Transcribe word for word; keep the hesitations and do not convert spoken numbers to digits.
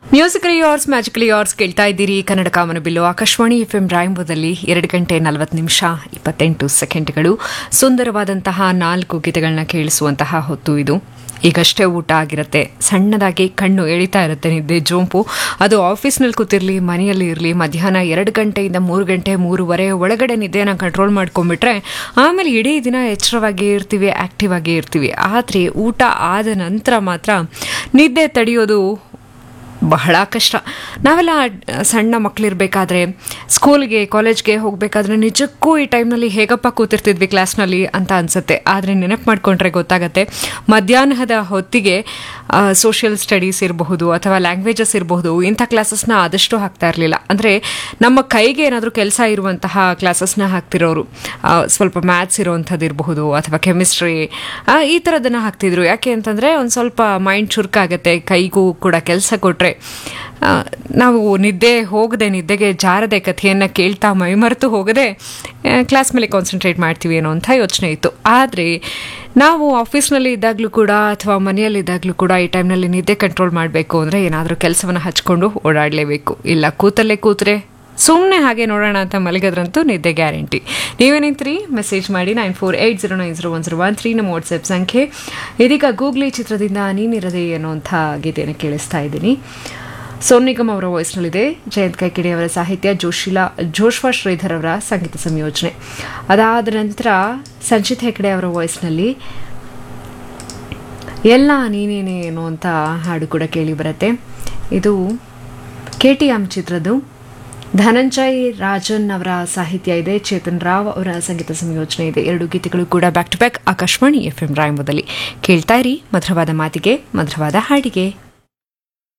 Musically ಯಾರ್ಸ್ magically ಯಾರ್ಸ್ ಕೇಳ್ತಾ ಇದ್ದೀರಿ. ಕನ್ನಡ ಕಾಮನಬಿಲ್ಲು Akashvani F M ರಾಯಂಬುದಲ್ಲಿ ಎರಡು ಗಂಟೆ ನಲವತ್ತು ನಿಮಿಷ ಇಪ್ಪತ್ತೆಂಟು ಸೆಕೆಂಡ್ಗಳು. ಸುಂದರವಾದಂತಹ ನಾಲ್ಕು ಗೀತೆಗಳನ್ನ ಕೇಳಿಸುವಂತಹ ಹೊತ್ತು ಇದು. ಈಗಷ್ಟೇ ಊಟ ಆಗಿರುತ್ತೆ, ಸಣ್ಣದಾಗಿ ಕಣ್ಣು ಎಳಿತಾ ಇರುತ್ತೆ, ನಿದ್ದೆ ಜೋಂಪು. ಅದು ಆಫೀಸ್ನಲ್ಲಿ ಕೂತಿರಲಿ, ಮನೆಯಲ್ಲಿ ಇರಲಿ, ಮಧ್ಯಾಹ್ನ ಎರಡು ಗಂಟೆಯಿಂದ ಮೂರು ಗಂಟೆ ಮೂರುವರೆ ಒಳಗಡೆ ನಿದ್ದೆನ ಕಂಟ್ರೋಲ್ ಮಾಡ್ಕೊಂಡ್ಬಿಟ್ರೆ ಆಮೇಲೆ ಇಡೀ ದಿನ ಎಚ್ಚರವಾಗಿ ಇರ್ತೀವಿ, ಆಕ್ಟಿವ್ ಆಗಿ ಇರ್ತೀವಿ. ಆದರೆ ಊಟ ಆದ ನಂತರ ಮಾತ್ರ ನಿದ್ದೆ ತಡೆಯೋದು ಬಹಳ ಕಷ್ಟ. ನಾವೆಲ್ಲ ಸಣ್ಣ ಮಕ್ಕಳಿರಬೇಕಾದ್ರೆ ಸ್ಕೂಲ್ಗೆ ಕಾಲೇಜ್ಗೆ ಹೋಗಬೇಕಾದ್ರೆ ನಿಜಕ್ಕೂ ಈ ಟೈಮ್ನಲ್ಲಿ ಹೇಗಪ್ಪ ಕೂತಿರ್ತಿದ್ವಿ ಕ್ಲಾಸ್ನಲ್ಲಿ ಅಂತ ಅನಿಸುತ್ತೆ. ಆದರೆ ನೆನಪು ಮಾಡಿಕೊಂಡ್ರೆ ಗೊತ್ತಾಗತ್ತೆ, ಮಧ್ಯಾಹ್ನದ ಹೊತ್ತಿಗೆ ಸೋಷಿಯಲ್ ಸ್ಟಡೀಸ್ ಇರಬಹುದು ಅಥವಾ ಲ್ಯಾಂಗ್ವೇಜಸ್ ಇರಬಹುದು, ಇಂಥ ಕ್ಲಾಸಸ್ನ ಆದಷ್ಟು ಹಾಕ್ತಾ ಇರಲಿಲ್ಲ. ಅಂದರೆ ನಮ್ಮ ಕೈಗೆ ಏನಾದರೂ ಕೆಲಸ ಇರುವಂತಹ ಕ್ಲಾಸಸ್ನ ಹಾಕ್ತಿರೋರು, ಸ್ವಲ್ಪ ಮ್ಯಾಥ್ಸ್ ಇರೋವಂಥದ್ದು ಇರಬಹುದು ಅಥವಾ ಕೆಮಿಸ್ಟ್ರಿ ಈ ಥರದನ್ನು ಹಾಕ್ತಿದ್ರು. ಯಾಕೆ ಅಂತಂದರೆ ಒಂದು ಸ್ವಲ್ಪ ಮೈಂಡ್ ಚುರುಕಾಗತ್ತೆ, ಕೈಗೂ ಕೂಡ ಕೆಲಸ ಕೊಟ್ಟರೆ ನಾವು ನಿದ್ದೆ ಹೋಗದೆ, ನಿದ್ದೆಗೆ ಜಾರದೆ, ಕಥೆಯನ್ನು ಕೇಳ್ತಾ ಮೈಮರೆತು ಹೋಗದೆ ಕ್ಲಾಸ್ ಮೇಲೆ ಕಾನ್ಸಂಟ್ರೇಟ್ ಮಾಡ್ತೀವಿ ಅನ್ನೋ ಅಂಥ ಯೋಚನೆ ಇತ್ತು. ಆದರೆ ನಾವು ಆಫೀಸ್ನಲ್ಲಿ ಇದ್ದಾಗಲೂ ಕೂಡ ಅಥವಾ ಮನೆಯಲ್ಲಿದ್ದಾಗಲೂ ಕೂಡ ಈ ಟೈಮ್ನಲ್ಲಿ ನಿದ್ದೆ ಕಂಟ್ರೋಲ್ ಮಾಡಬೇಕು ಅಂದರೆ ಏನಾದರೂ ಕೆಲಸವನ್ನು ಹಚ್ಕೊಂಡು ಓಡಾಡಲೇಬೇಕು. ಇಲ್ಲ ಕೂತಲ್ಲೇ ಕೂತ್ರೆ ಸುಮ್ಮನೆ ಹಾಗೆ ನೋಡೋಣ ಅಂತ ಮಲಗಿದ್ರಂತೂ ನಿದ್ದೆ ಗ್ಯಾರಂಟಿ. ನೀವೇನಿಂತ್ರಿ ಮೆಸೇಜ್ ಮಾಡಿ nine four eight zero nine zero one zero one three ನಮ್ಮ ವಾಟ್ಸಪ್ ಸಂಖ್ಯೆ. ಇದೀಗ ಗೂಗ್ಲಿ ಚಿತ್ರದಿಂದ ನೀನಿರದೆ ಅನ್ನುವಂಥ ಗೀತೆಯನ್ನು ಕೇಳಿಸ್ತಾ ಇದ್ದೀನಿ. ಸೋನು ನಿಗಮ್ ಅವರ ವಾಯ್ಸ್ನಲ್ಲಿದೆ, ಜಯಂತ್ ಕೈಕಿಡಿ ಅವರ ಸಾಹಿತ್ಯ, ಜೋಶಿಲಾ ಜೋಶ್ವಾ ಶ್ರೀಧರ್ ಅವರ ಸಂಗೀತ ಸಂಯೋಜನೆ. ಅದಾದ ನಂತರ ಸಂಚಿತ್ ಹೆಗ್ಡೆ ಅವರ ವಾಯ್ಸ್ನಲ್ಲಿ ಎಲ್ಲ ನೀನೇನೆ ಅನ್ನುವಂಥ ಹಾಡು ಕೂಡ ಕೇಳಿ ಬರುತ್ತೆ. ಇದು K T M ಚಿತ್ರದ್ದು. Dhananjay Rajan ಅವರ ಸಾಹಿತ್ಯ ಇದೆ, ಚೇತನ್ ರಾವ್ ಅವರ ಸಂಗೀತ ಸಂಯೋಜನೆ ಇದೆ. ಎರಡು ಗೀತೆಗಳು ಕೂಡ back to back Akashvani F M ರಾಯಂಬುದಲ್ಲಿ ಕೇಳ್ತಾ ಇರಿ. ಮಧುರವಾದ ಮಾತಿಗೆ ಮಧುರವಾದ ಹಾಡಿಗೆ.